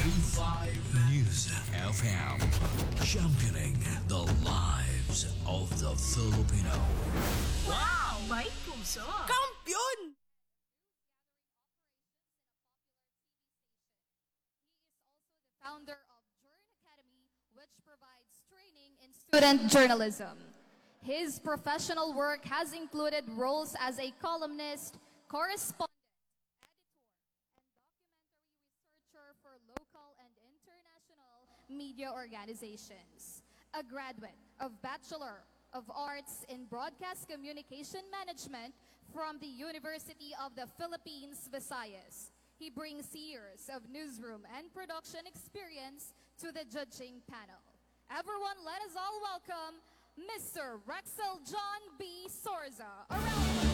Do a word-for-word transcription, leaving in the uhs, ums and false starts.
eighty-five News F M. Championing the lives of the Filipino. Wow! May puso! Kampiyon! Founder of Journ Academy, which provides training in student journalism. His professional work has included roles as a columnist, correspondent, editor, and documentary researcher for local and international media organizations. A graduate of Bachelor of Arts in Broadcast Communication Management from the University of the Philippines, Visayas. He brings years of newsroom and production experience to the judging panel. Everyone, let us all welcome Mister Rexel John B. Sorza. Around